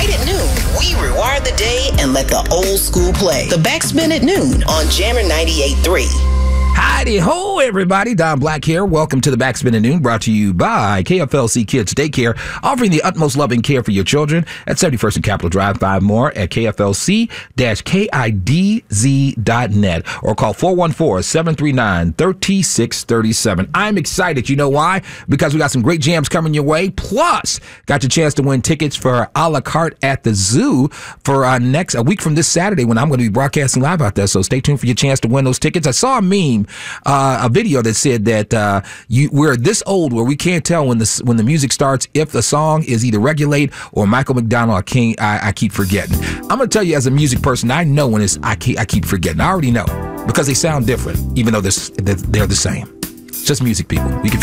Right at noon, we rewind the day and let the old school play. The Backspin at noon on Jammer 98.3. Howdy ho, everybody. Don Black here. Welcome to the Backspin at Noon, brought to you by KFLC Kids Daycare, offering the utmost loving care for your children at 71st and Capitol Drive. 5 more at KFLC-KIDZ.net or call 414-739-3637. I'm excited. You know why? Because we got some great jams coming your way. Plus, got your chance to win tickets for a la carte at the zoo for a week from this Saturday when I'm going to be broadcasting live out there. So stay tuned for your chance to win those tickets. I saw a meme, a video that said that we're this old where we can't tell when the music starts if the song is either Regulate or Michael McDonald or King. I keep forgetting. I'm going to tell you, as a music person, I know when it's I keep forgetting. I already know because they sound different, even though they're the same. It's just music, people. We can